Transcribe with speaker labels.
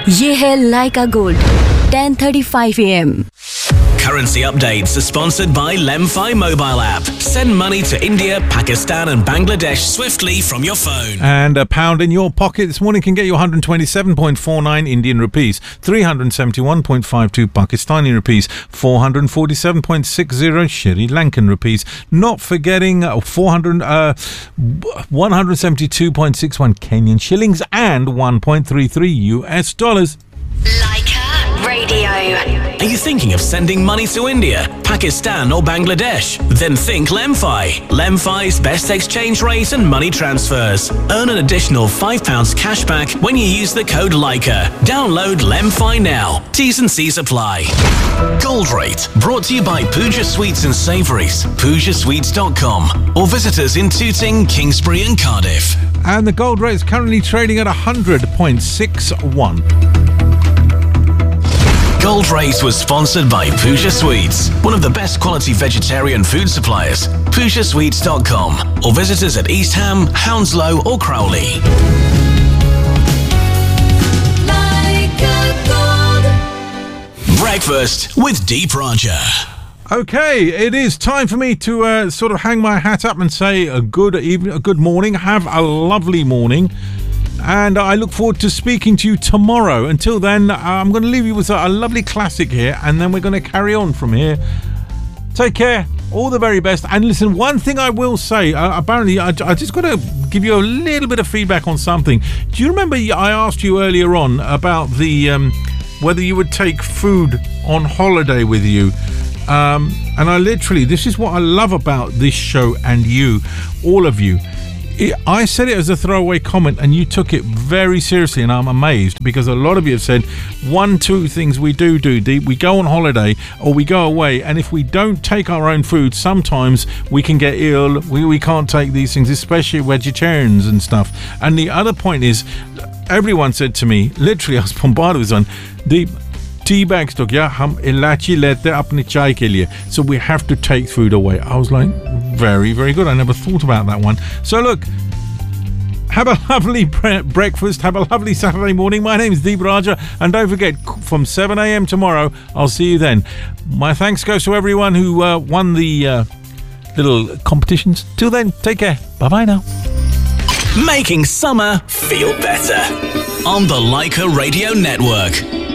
Speaker 1: ये है लाइका gold 10:35 AM.
Speaker 2: Currency updates are sponsored by Lemfi mobile app. Send money to India, Pakistan and Bangladesh swiftly from your phone.
Speaker 3: And a pound in your pocket this morning can get you 127.49 Indian rupees, 371.52 Pakistani rupees, 447.60 Sri Lankan rupees. Not forgetting 172.61 Kenyan shillings and 1.33 US dollars.
Speaker 1: Laika Radio.
Speaker 2: Are you thinking of sending money to India, Pakistan or Bangladesh? Then think Lemfi. Lemfi's best exchange rate and money transfers. Earn an additional £5 cash back when you use the code LAIKA. Download Lemfi now. T's and C's apply. Gold Rate, brought to you by Pooja Sweets and Savouries, PoojaSweets.com, or visit us in Tooting, Kingsbury and Cardiff.
Speaker 3: And the gold rate is currently trading at 100.61.
Speaker 2: Gold Rate was sponsored by Pooja Sweets, one of the best quality vegetarian food suppliers. PoojaSweets.com, or visit us at East Ham, Hounslow or Crowley. Breakfast with Deep Raja.
Speaker 3: Okay, it is time for me to sort of hang my hat up and say a good evening, a good morning. Have a lovely morning. And I look forward to speaking to you tomorrow. Until then, I'm going to leave you with a lovely classic here, and then we're going to carry on from here. Take care. All the very best. And listen, one thing I will say, apparently, I just got to give you a little bit of feedback on something. Do you remember I asked you earlier on about the whether you would take food on holiday with you? And I literally, this is what I love about this show and you, all of you. I said it as a throwaway comment and you took it very seriously, and I'm amazed because a lot of you have said 2 things we do, Deep. We go on holiday or we go away, and if we don't take our own food, sometimes we can get ill. We can't take these things, especially vegetarians and stuff. And the other point is, everyone said to me, literally I was bombarded with one, Deep, tea bags took, yeah, hum ilachi lete apne chai ke liye. So we have to take food away. I was like, very, very good. I never thought about that one. So look, have a lovely breakfast. Have a lovely Saturday morning. My name is Deep Raja, and don't forget, from 7 AM tomorrow, I'll see you then. My thanks goes to everyone who won the little competitions. Till then, take care. Bye-bye now.
Speaker 2: Making summer feel better on the Laika Radio Network.